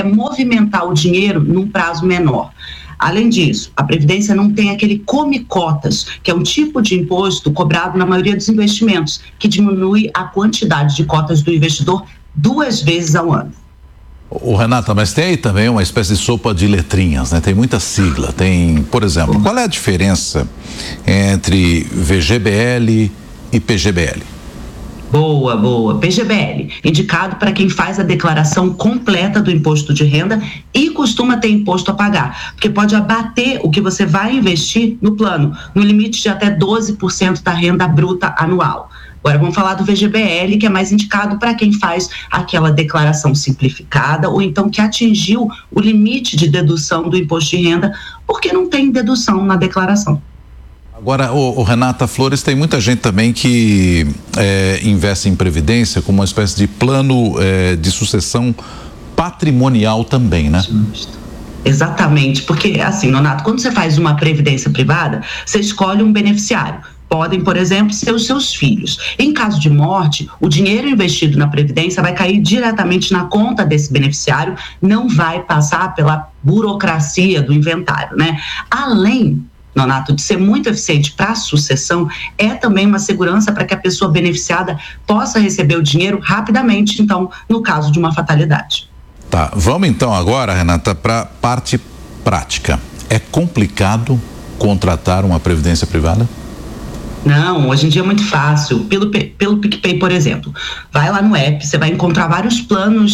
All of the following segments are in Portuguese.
quer movimentar o dinheiro num prazo menor. Além disso, a Previdência não tem aquele come-cotas, que é um tipo de imposto cobrado na maioria dos investimentos, que diminui a quantidade de cotas do investidor 2 vezes ao ano. Renata, mas tem aí também uma espécie de sopa de letrinhas, né? Tem muita sigla. Tem, por exemplo, qual é a diferença entre VGBL e PGBL? Boa. PGBL, indicado para quem faz a declaração completa do imposto de renda e costuma ter imposto a pagar, porque pode abater o que você vai investir no plano, no limite de até 12% da renda bruta anual. Agora vamos falar do VGBL, que é mais indicado para quem faz aquela declaração simplificada ou então que atingiu o limite de dedução do imposto de renda, porque não tem dedução na declaração. Agora, Renata Flores, tem muita gente também que investe em previdência como uma espécie de plano de sucessão patrimonial também, né? Exatamente, porque assim, Nonato, quando você faz uma previdência privada, você escolhe um beneficiário. Podem, por exemplo, ser os seus filhos. Em caso de morte, o dinheiro investido na Previdência vai cair diretamente na conta desse beneficiário, não vai passar pela burocracia do inventário, né? Além, Nonato, de ser muito eficiente para a sucessão, é também uma segurança para que a pessoa beneficiada possa receber o dinheiro rapidamente, então, no caso de uma fatalidade. Tá, vamos então agora, Renata, para a parte prática. É complicado contratar uma previdência privada? Não, hoje em dia é muito fácil. Pelo PicPay, por exemplo, vai lá no app, você vai encontrar vários planos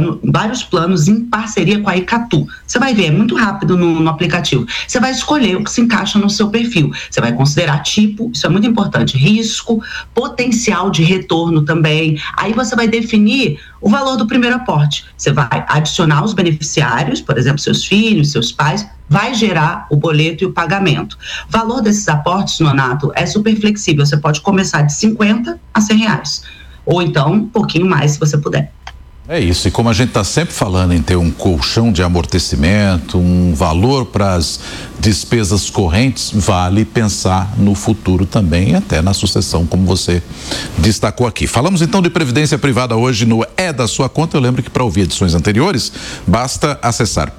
em parceria com a Icatu. Você vai ver, é muito rápido no aplicativo. Você vai escolher o que se encaixa no seu perfil. Você vai considerar tipo, isso é muito importante, risco, potencial de retorno também. Aí você vai definir o valor do primeiro aporte. Você vai adicionar os beneficiários, por exemplo, seus filhos, seus pais, vai gerar o boleto e o pagamento. O valor desses aportes, Nonato, é super flexível. Você pode começar de R$50 a R$100. Ou então, um pouquinho mais, se você puder. É isso, e como a gente está sempre falando em ter um colchão de amortecimento, um valor para as despesas correntes, vale pensar no futuro também e até na sucessão, como você destacou aqui. Falamos então de previdência privada hoje no É da Sua Conta. Eu lembro que para ouvir edições anteriores, basta acessar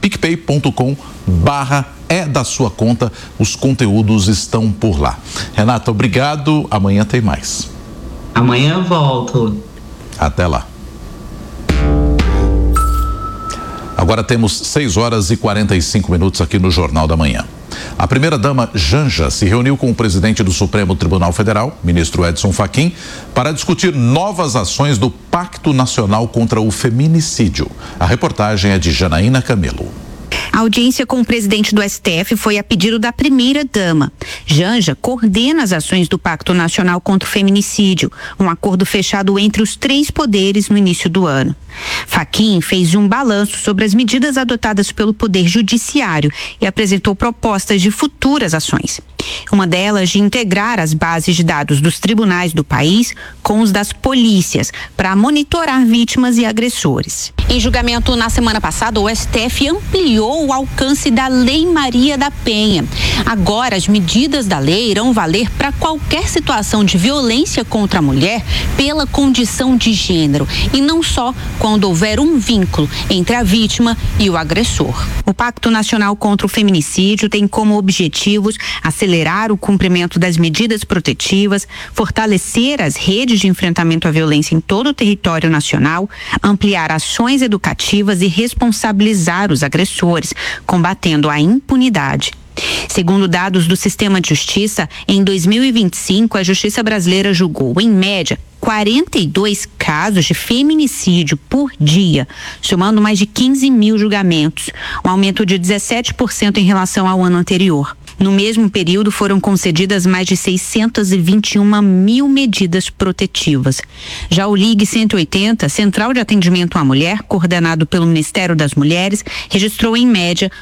picpay.com/É da Sua Conta. Os conteúdos estão por lá. Renata, obrigado. Amanhã tem mais. Amanhã eu volto. Até lá. Agora temos 6h45 aqui no Jornal da Manhã. A primeira-dama Janja se reuniu com o presidente do Supremo Tribunal Federal, ministro Edson Fachin, para discutir novas ações do Pacto Nacional contra o Feminicídio. A reportagem é de Janaína Camelo. A audiência com o presidente do STF foi a pedido da primeira-dama. Janja coordena as ações do Pacto Nacional contra o Feminicídio, um acordo fechado entre os 3 poderes no início do ano. Fachin fez um balanço sobre as medidas adotadas pelo Poder Judiciário e apresentou propostas de futuras ações. Uma delas de integrar as bases de dados dos tribunais do país com os das polícias, para monitorar vítimas e agressores. Em julgamento na semana passada, o STF ampliou o alcance da Lei Maria da Penha. Agora, as medidas da lei irão valer para qualquer situação de violência contra a mulher pela condição de gênero, e não só quando houver um vínculo entre a vítima e o agressor. O Pacto Nacional contra o Feminicídio tem como objetivos acelerar o cumprimento das medidas protetivas, fortalecer as redes de enfrentamento à violência em todo o território nacional, ampliar ações educativas e responsabilizar os agressores, combatendo a impunidade. Segundo dados do Sistema de Justiça, em 2025, a Justiça brasileira julgou, em média, 42 casos de feminicídio por dia, somando mais de 15 mil julgamentos, um aumento de 17% em relação ao ano anterior. No mesmo período, foram concedidas mais de 621 mil medidas protetivas. Já o Ligue 180, Central de Atendimento à Mulher, coordenado pelo Ministério das Mulheres, registrou em média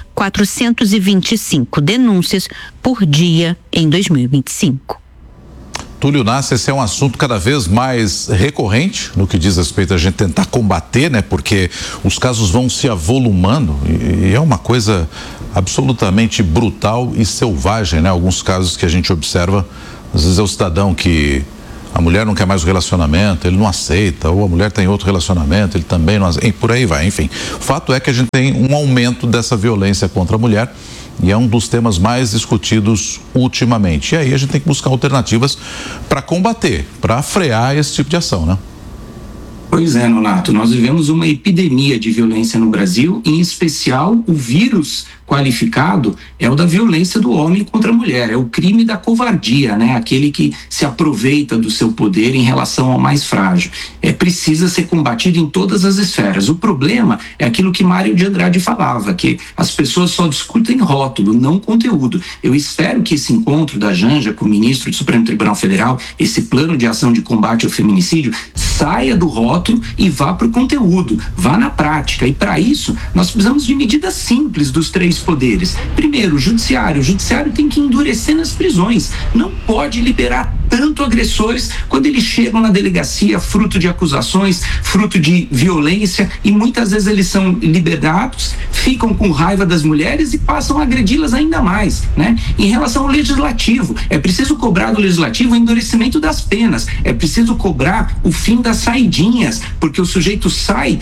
425 denúncias por dia em 2025. Túlio Nassi, esse é um assunto cada vez mais recorrente no que diz respeito a gente tentar combater, né? Porque os casos vão se avolumando e é uma coisa absolutamente brutal e selvagem, né? Alguns casos que a gente observa, às vezes é o cidadão que A mulher não quer mais o relacionamento, ele não aceita, ou a mulher tem outro relacionamento, ele também não aceita, e por aí vai, enfim. O fato é que a gente tem um aumento dessa violência contra a mulher e é um dos temas mais discutidos ultimamente. E aí a gente tem que buscar alternativas para combater, para frear esse tipo de ação, né? Pois é, Nonato, nós vivemos uma epidemia de violência no Brasil, em especial o vírus qualificado é o da violência do homem contra a mulher, é o crime da covardia, né? Aquele que se aproveita do seu poder em relação ao mais frágil. Precisa ser combatido em todas as esferas. O problema é aquilo que Mário de Andrade falava, que as pessoas só discutem rótulo, não conteúdo. Eu espero que esse encontro da Janja com o ministro do Supremo Tribunal Federal, esse plano de ação de combate ao feminicídio, saia do rótulo e vá para o conteúdo, vá na prática. E para isso, nós precisamos de medidas simples dos três poderes. Primeiro, o judiciário tem que endurecer nas prisões, não pode liberar tanto agressores quando eles chegam na delegacia fruto de acusações, fruto de violência, e muitas vezes eles são liberados, ficam com raiva das mulheres e passam a agredi-las ainda mais, né? Em relação ao legislativo, é preciso cobrar do legislativo o endurecimento das penas, é preciso cobrar o fim das saidinhas, porque o sujeito sai,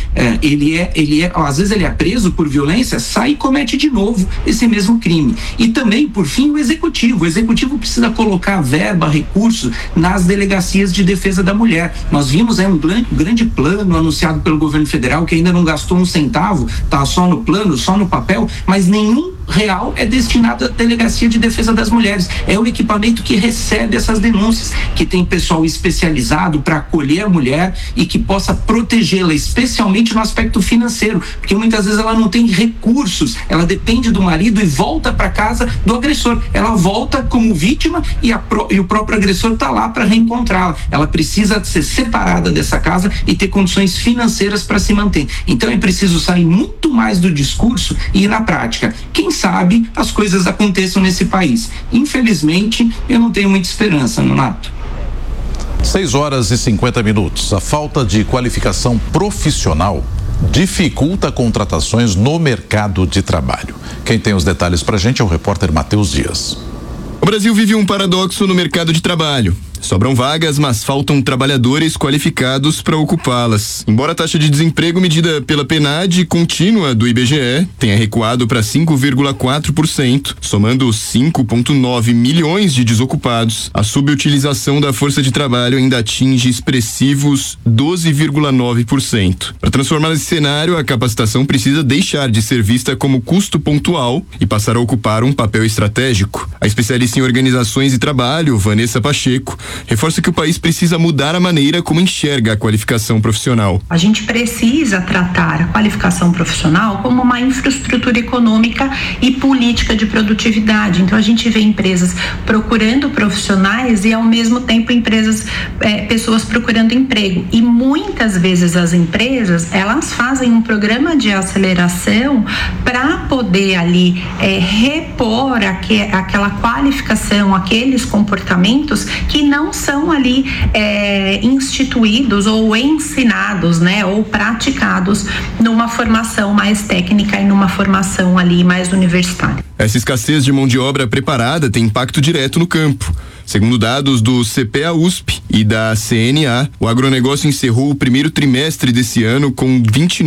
às vezes ele é preso por violência, sai e comete de novo esse mesmo crime. E também, por fim, o executivo precisa colocar verba, recurso nas delegacias de defesa da mulher. Nós vimos um grande plano anunciado pelo governo federal que ainda não gastou um centavo, tá só no plano, só no papel, mas nenhum real é destinado à delegacia de defesa das mulheres. É o equipamento que recebe essas denúncias, que tem pessoal especializado para acolher a mulher e que possa protegê-la, especialmente no aspecto financeiro, porque muitas vezes ela não tem recursos, ela depende do marido e volta para casa do agressor. Ela volta como vítima e o próprio agressor está lá para reencontrá-la. Ela precisa ser separada dessa casa e ter condições financeiras para se manter. Então é preciso sair muito mais do discurso e ir na prática. Quem sabe as coisas aconteçam nesse país. Infelizmente, eu não tenho muita esperança, Nonato. 6h50. A falta de qualificação profissional dificulta contratações no mercado de trabalho. Quem tem os detalhes pra gente é o repórter Matheus Dias. O Brasil vive um paradoxo no mercado de trabalho. Sobram vagas, mas faltam trabalhadores qualificados para ocupá-las. Embora a taxa de desemprego medida pela PNAD contínua do IBGE tenha recuado para 5,4%, somando 5,9 milhões de desocupados, a subutilização da força de trabalho ainda atinge expressivos 12,9%. Para transformar esse cenário, a capacitação precisa deixar de ser vista como custo pontual e passar a ocupar um papel estratégico. A especialista em organizações e trabalho, Vanessa Pacheco, reforça que o país precisa mudar a maneira como enxerga a qualificação profissional. A gente precisa tratar a qualificação profissional como uma infraestrutura econômica e política de produtividade. Então a gente vê empresas procurando profissionais e ao mesmo tempo pessoas procurando emprego. E muitas vezes as empresas, elas fazem um programa de aceleração para poder ali repor aquela qualificação, aqueles comportamentos que não são ali instituídos ou ensinados, né, ou praticados numa formação mais técnica e numa formação ali mais universitária. Essa escassez de mão de obra preparada tem impacto direto no campo. Segundo dados do CPA-USP e da CNA, o agronegócio encerrou o primeiro trimestre desse ano com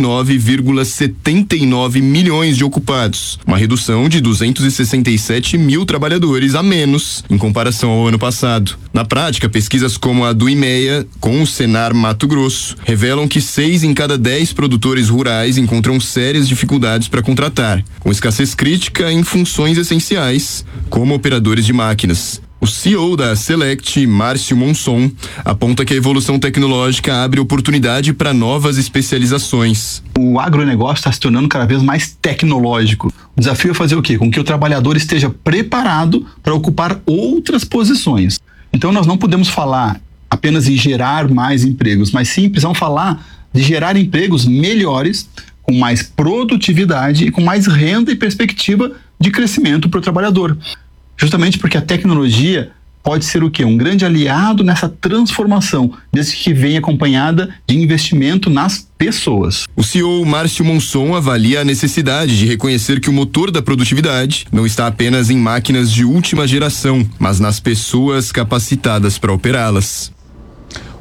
29,79 milhões de ocupados, uma redução de 267 mil trabalhadores a menos em comparação ao ano passado. Na prática, pesquisas como a do IMEA com o Senar Mato Grosso revelam que 6 em cada 10 produtores rurais encontram sérias dificuldades para contratar, com escassez crítica em funções essenciais, como operadores de máquinas. O CEO da Select, Márcio Monson, aponta que a evolução tecnológica abre oportunidade para novas especializações. O agronegócio está se tornando cada vez mais tecnológico. O desafio é fazer o quê? Com que o trabalhador esteja preparado para ocupar outras posições. Então nós não podemos falar apenas em gerar mais empregos, mas sim precisamos falar de gerar empregos melhores, com mais produtividade e com mais renda e perspectiva de crescimento para o trabalhador. Justamente porque a tecnologia pode ser o quê? Um grande aliado nessa transformação, desde que venha acompanhada de investimento nas pessoas. O CEO Márcio Monson avalia a necessidade de reconhecer que o motor da produtividade não está apenas em máquinas de última geração, mas nas pessoas capacitadas para operá-las.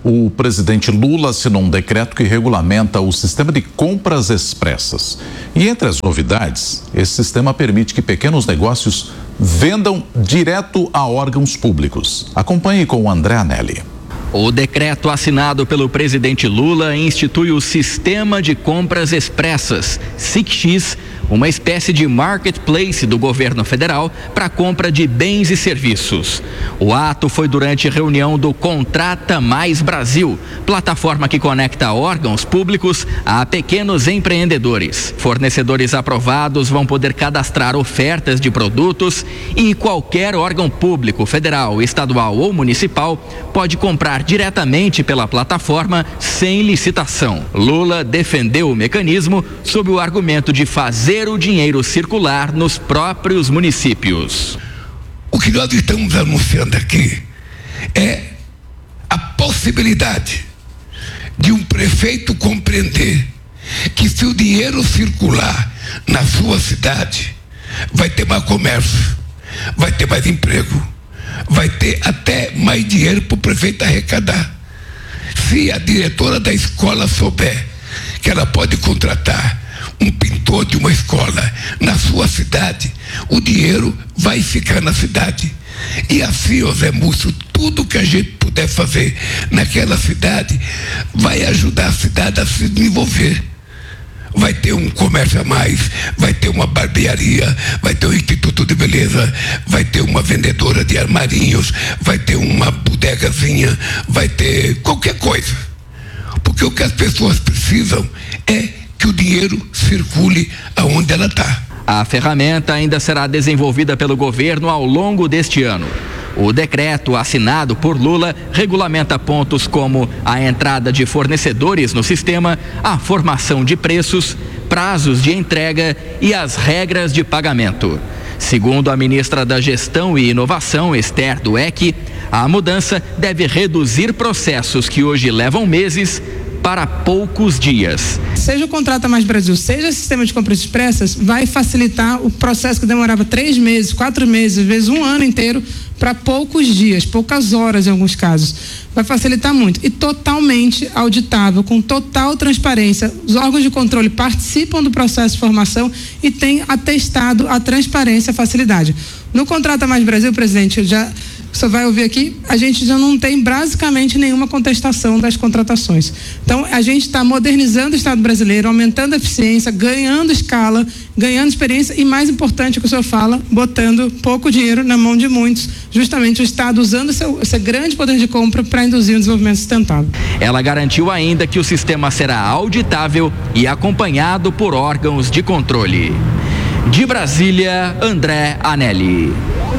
O presidente Lula assinou um decreto que regulamenta o sistema de compras expressas. E entre as novidades, esse sistema permite que pequenos negócios vendam direto a órgãos públicos. Acompanhe com o André Anelli. O decreto assinado pelo presidente Lula institui o Sistema de Compras Expressas, SICX, uma espécie de marketplace do governo federal para compra de bens e serviços. O ato foi durante reunião do Contrata Mais Brasil, plataforma que conecta órgãos públicos a pequenos empreendedores. Fornecedores aprovados vão poder cadastrar ofertas de produtos e qualquer órgão público, federal, estadual ou municipal pode comprar diretamente pela plataforma sem licitação. Lula defendeu o mecanismo sob o argumento de fazer o dinheiro circular nos próprios municípios. O que nós estamos anunciando aqui é a possibilidade de um prefeito compreender que se o dinheiro circular na sua cidade, vai ter mais comércio, vai ter mais emprego, vai ter até mais dinheiro para o prefeito arrecadar. Se a diretora da escola souber que ela pode contratar um pintor de uma escola na sua cidade, o dinheiro vai ficar na cidade. E assim, Zé Múcio, tudo que a gente puder fazer naquela cidade vai ajudar a cidade a se desenvolver. Vai ter um comércio a mais, vai ter uma barbearia, vai ter um instituto de beleza, vai ter uma vendedora de armarinhos, vai ter uma bodegazinha, vai ter qualquer coisa. Porque o que as pessoas precisam é que o dinheiro circule aonde ela está. A ferramenta ainda será desenvolvida pelo governo ao longo deste ano. O decreto assinado por Lula regulamenta pontos como a entrada de fornecedores no sistema, a formação de preços, prazos de entrega e as regras de pagamento. Segundo a ministra da Gestão e Inovação, Esther Dweck, a mudança deve reduzir processos que hoje levam meses para poucos dias. Seja o Contrata Mais Brasil, seja o sistema de compras expressas, vai facilitar o processo que demorava 3 meses, 4 meses, às vezes 1 ano inteiro, para poucos dias, poucas horas em alguns casos. Vai facilitar muito e totalmente auditável, com total transparência. Os órgãos de controle participam do processo de formação e têm atestado a transparência e a facilidade. No Contrata Mais Brasil, presidente, você vai ouvir aqui, a gente já não tem basicamente nenhuma contestação das contratações. Então, a gente está modernizando o Estado brasileiro, aumentando a eficiência, ganhando escala, ganhando experiência e, mais importante, o que o senhor fala, botando pouco dinheiro na mão de muitos, justamente o Estado usando seu grande poder de compra para induzir um desenvolvimento sustentável. Ela garantiu ainda que o sistema será auditável e acompanhado por órgãos de controle. De Brasília, André Anelli.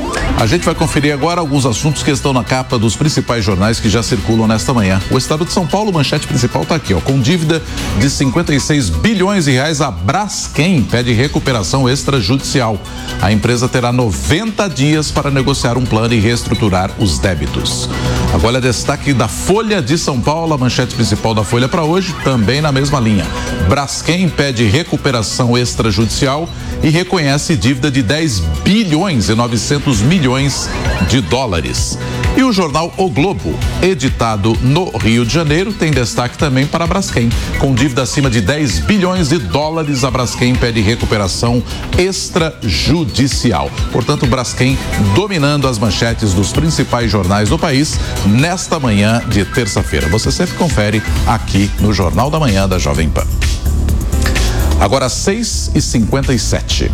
A gente vai conferir agora alguns assuntos que estão na capa dos principais jornais que já circulam nesta manhã. O Estado de São Paulo, manchete principal está aqui, com dívida de 56 bilhões de reais, a Braskem pede recuperação extrajudicial. A empresa terá 90 dias para negociar um plano e reestruturar os débitos. Agora, destaque da Folha de São Paulo, a manchete principal da Folha para hoje, também na mesma linha. Braskem pede recuperação extrajudicial e reconhece dívida de 10 bilhões e 900 milhões de dólares. E o jornal O Globo, editado no Rio de Janeiro, tem destaque também para a Braskem. Com dívida acima de 10 bilhões de dólares, a Braskem pede recuperação extrajudicial. Portanto, Braskem dominando as manchetes dos principais jornais do país nesta manhã de terça-feira. Você sempre confere aqui no Jornal da Manhã da Jovem Pan. Agora 6h57.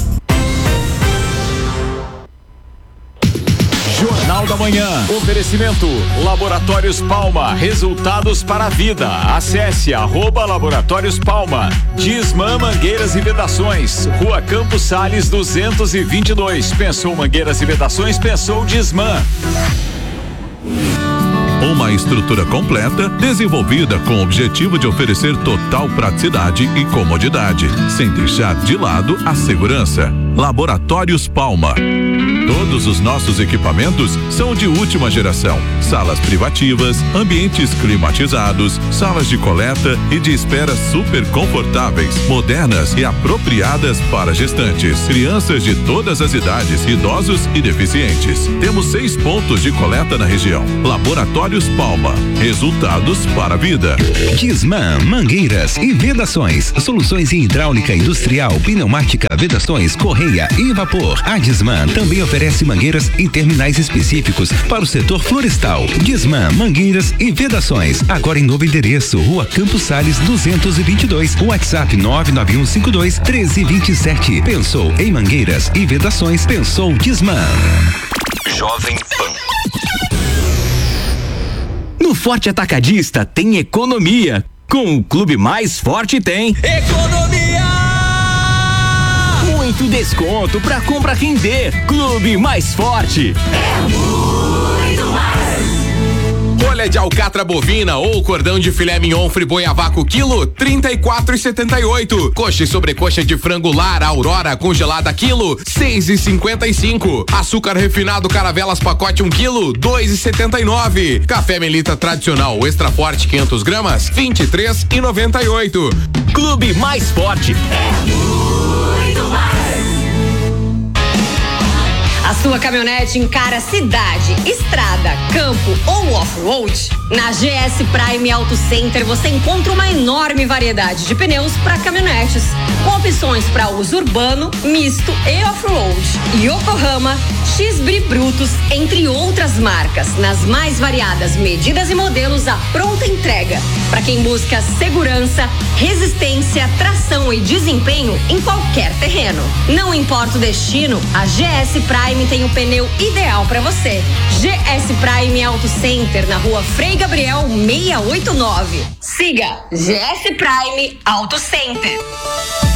Jornal da Manhã. Oferecimento Laboratórios Palma. Resultados para a vida. Acesse @Laboratórios Palma. Disman Mangueiras e Vedações. Rua Campos Sales 222. Pensou mangueiras e vedações? Pensou Disman. Uma estrutura completa, desenvolvida com o objetivo de oferecer total praticidade e comodidade, sem deixar de lado a segurança. Laboratórios Palma. Todos os nossos equipamentos são de última geração. Salas privativas, ambientes climatizados, salas de coleta e de espera super confortáveis, modernas e apropriadas para gestantes, crianças de todas as idades, idosos e deficientes. Temos 6 pontos de coleta na região. Laboratório Laboratórios Palma. Resultados para a vida. Disman, mangueiras e vedações. Soluções em hidráulica industrial, pneumática, vedações, correia e vapor. A Disman também oferece mangueiras e terminais específicos para o setor florestal. Disman, mangueiras e vedações. Agora em novo endereço, Rua Campos Sales 222. WhatsApp 99152-1327. Pensou em mangueiras e vedações? Pensou Disman. Jovem Pan. No Forte Atacadista tem economia. Com o Clube Mais Forte tem economia! Muito desconto pra compra render. Clube Mais Forte. É muito mais. Folha de alcatra bovina ou cordão de filé mignon friboi a vácuo quilo, 34,78. Coxa e sobrecoxa de frango lar Aurora congelada quilo, 6,55. Açúcar refinado Caravelas pacote 1 quilo, 2,79. Café Melita tradicional extra forte 500 gramas, 23,98. Clube Mais Forte. É muito mais. A sua caminhonete encara cidade, estrada, campo ou off-road? Na GS Prime Auto Center você encontra uma enorme variedade de pneus para caminhonetes, com opções para uso urbano, misto e off-road. Yokohama, X-Bri Brutus, entre outras marcas, nas mais variadas medidas e modelos à pronta entrega. Para quem busca segurança, resistência, tração e desempenho em qualquer terreno. Não importa o destino, a GS Prime tem o pneu ideal para você. GS Prime Auto Center, na Rua Frei Gabriel 689. Siga GS Prime Auto Center.